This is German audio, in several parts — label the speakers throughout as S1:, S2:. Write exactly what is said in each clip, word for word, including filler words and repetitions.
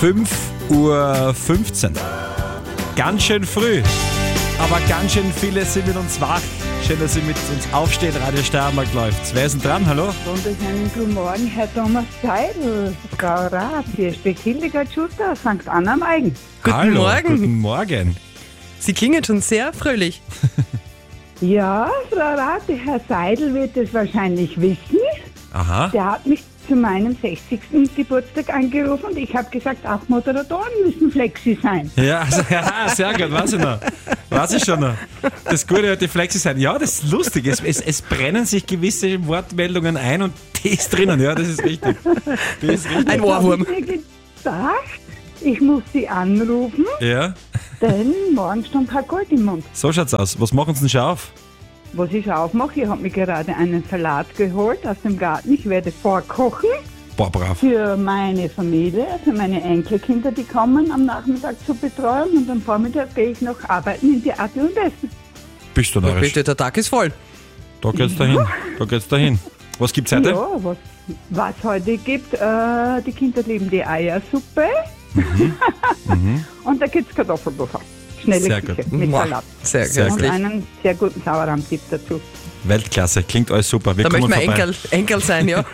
S1: fünf Uhr fünfzehn. Ganz schön früh, aber ganz schön viele sind mit uns wach. Schön, dass Sie mit uns aufstehen. Radio Steiermark läuft. Wer ist denn dran? Hallo?
S2: Wunderschönen guten Morgen, Herr Thomas Seidel, Frau Rath, hier spricht Hildegard Schuster aus Sankt Anna am Eigen.
S3: Guten
S1: Hallo,
S3: Morgen.
S1: Guten Morgen.
S3: Sie klingen schon sehr fröhlich.
S2: Ja, Frau Rath, der Herr Seidel wird es wahrscheinlich wissen.
S1: Aha.
S2: Der hat mich zu meinem sechzigsten Geburtstag angerufen und ich habe gesagt, auch Moderatoren müssen flexi sein.
S1: Ja, also, ja, sehr gut, weiß ich noch. Weiß ich schon noch. Das Gute hat die Flexi sein. Ja, das ist lustig. Es, es, es brennen sich gewisse Wortmeldungen ein und die ist drinnen. Ja, das ist richtig. Die ist richtig.
S3: Ein Ohrwurm.
S2: Ich habe mir gedacht, ich muss Sie anrufen,
S1: Ja,
S2: denn morgen stand kein Gold im Mund.
S1: so schaut's aus. Was machen Sie denn schon auf?
S2: Was ich aufmache, ich habe mir gerade einen Salat geholt aus dem Garten. Ich werde vorkochen
S1: Boah, brav.
S2: für meine Familie, für meine Enkelkinder, die kommen am Nachmittag zur Betreuung und am Vormittag gehe ich noch arbeiten in Theater und Essen.
S1: Bist du
S3: Ja,
S1: narrisch?
S3: bitte, der Tag ist voll.
S1: Da geht's dahin. Da geht's dahin. Was gibt's heute?
S2: Ja, was, was heute gibt, äh, die Kinder lieben die Eiersuppe und da gibt es Kartoffelpuffer. Schnelle
S1: Sehr
S2: Küche
S1: gut.
S2: mit
S3: Boah,
S2: Salat.
S3: sehr
S1: Sehr
S2: Und
S3: köstlich.
S2: einen sehr guten Sauerrahm-Tipp dazu.
S1: Weltklasse. Klingt alles super. Wir
S3: Da möchte
S1: kommen
S3: man
S1: vorbei.
S3: Enkel, Enkel sein, ja.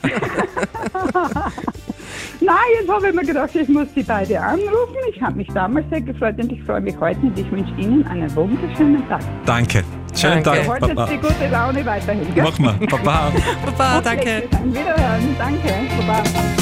S2: Nein, jetzt habe ich mir gedacht, ich muss die beide anrufen. Ich habe mich damals sehr gefreut und ich freue mich heute und ich wünsche Ihnen einen wunderschönen Tag.
S1: Danke. Schönen
S3: Danke.
S1: Tag,
S2: Heute
S1: Papa.
S2: die gute Laune weiterhin. Gell?
S1: Mach mal. Papa.
S3: Papa, danke.
S2: Wiederhören. Danke. Baba.